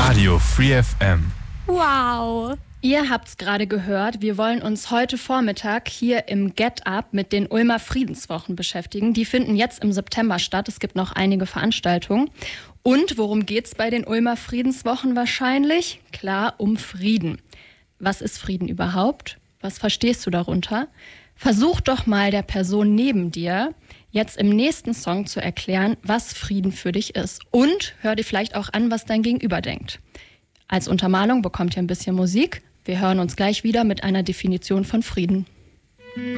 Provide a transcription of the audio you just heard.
Radio Free FM. Wow! Ihr habt's gerade gehört, wir wollen uns heute Vormittag hier im Get Up mit den Ulmer Friedenswochen beschäftigen. Die finden jetzt im September statt. Es gibt noch einige Veranstaltungen. Und worum geht's bei den Ulmer Friedenswochen wahrscheinlich? Klar, um Frieden. Was ist Frieden überhaupt? Was verstehst du darunter? Versuch doch mal der Person neben dir jetzt im nächsten Song zu erklären, was Frieden für dich ist. Und hör dir vielleicht auch an, was dein Gegenüber denkt. Als Untermalung bekommt ihr ein bisschen Musik. Wir hören uns gleich wieder mit einer Definition von Frieden.